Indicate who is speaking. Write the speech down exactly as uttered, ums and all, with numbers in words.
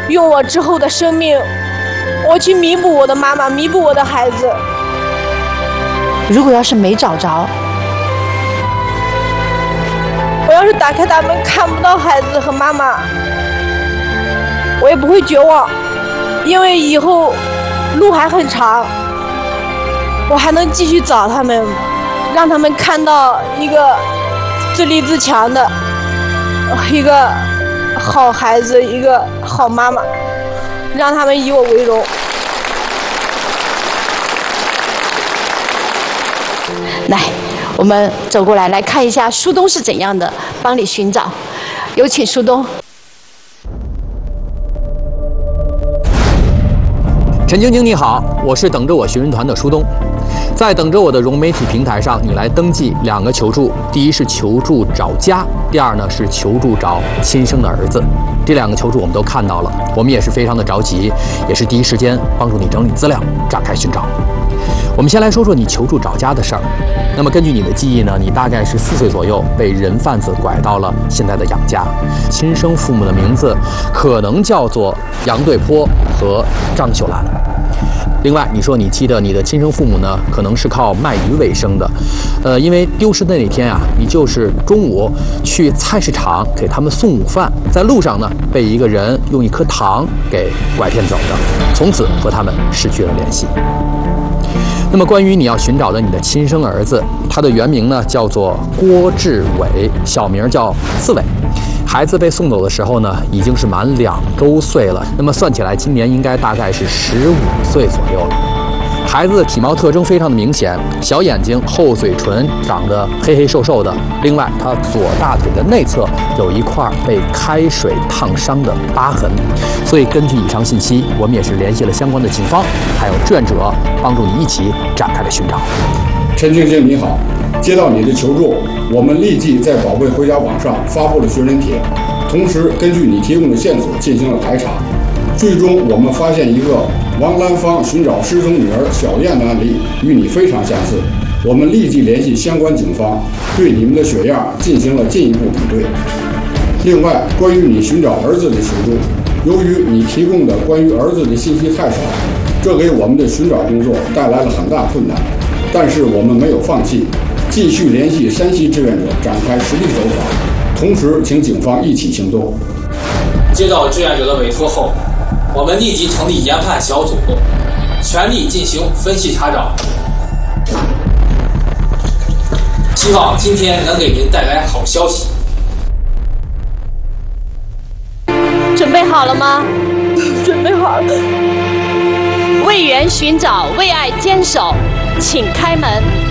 Speaker 1: 用我之后的生命，我去弥补我的妈妈，弥补我的孩子。
Speaker 2: 如果要是没找着，
Speaker 1: 我要是打开大门看不到孩子和妈妈，我也不会绝望，因为以后路还很长，我还能继续找他们，让他们看到一个自立自强的一个好孩子，一个好妈妈，让他们以我为荣。
Speaker 2: 来，我们走过来，来看一下苏东是怎样的帮你寻找。有请苏东。
Speaker 3: 陈晶晶你好，我是等着我寻人团的苏东。在等着我的融媒体平台上，你来登记两个求助，第一是求助找家，第二呢是求助找亲生的儿子。这两个求助我们都看到了，我们也是非常的着急，也是第一时间帮助你整理资料，展开寻找。我们先来说说你求助找家的事儿。那么根据你的记忆呢，你大概是四岁左右被人贩子拐到了现在的杨家，亲生父母的名字可能叫做杨对坡和张秀兰。另外，你说你记得你的亲生父母呢，可能是靠卖鱼为生的，呃，因为丢失的那天啊，你就是中午去菜市场给他们送午饭，在路上呢被一个人用一颗糖给拐骗走的，从此和他们失去了联系。那么关于你要寻找的你的亲生儿子，他的原名呢叫做郭志伟，小名叫刺猬。孩子被送走的时候呢，已经是满两周岁了。那么算起来，今年应该大概是十五岁左右了。孩子的体貌特征非常的明显，小眼睛、厚嘴唇，长得黑黑瘦瘦的。另外，他左大腿的内侧有一块被开水烫伤的疤痕。所以根据以上信息，我们也是联系了相关的警方，还有志愿者，帮助你一起展开了寻找。
Speaker 4: 陈晶晶你好，接到你的求助，我们立即在宝贝回家网上发布了寻人帖，同时根据你提供的线索进行了排查，最终我们发现一个王兰芳寻找失踪女儿小燕的案例与你非常相似，我们立即联系相关警方，对你们的血样进行了进一步比对。另外，关于你寻找儿子的求助，由于你提供的关于儿子的信息太少，这给我们的寻找工作带来了很大困难。但是我们没有放弃，继续联系山西志愿者展开实地走访，同时请警方一起行动。
Speaker 5: 接到志愿者的委托后，我们立即成立研判小组，全力进行分析查找，希望今天能给您带来好消息。
Speaker 2: 准备好了吗？
Speaker 1: 准备好了。
Speaker 2: 为缘寻找，为爱坚守，请开门。